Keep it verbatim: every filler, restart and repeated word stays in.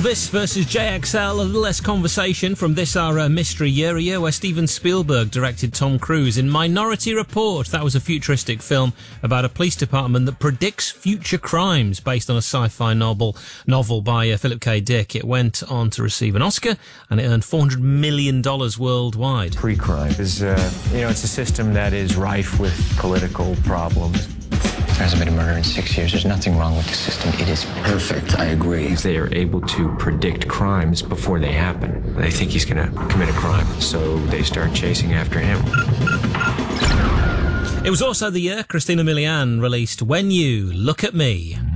Elvis versus J X L, a little less conversation from this our uh, mystery year, a year where Steven Spielberg directed Tom Cruise in Minority Report. That was a futuristic film about a police department that predicts future crimes based on a sci-fi novel novel by uh, Philip K. Dick. It went on to receive an Oscar and it earned four hundred million dollars worldwide. Pre-crime is, uh, you know, it's a system that is rife with political problems. There hasn't been a murder in six years. There's nothing wrong with the system. It is perfect. I agree. They are able to predict crimes before they happen. They think he's going to commit a crime, so they start chasing after him. It was also the year Christina Milian released When You Look at Me.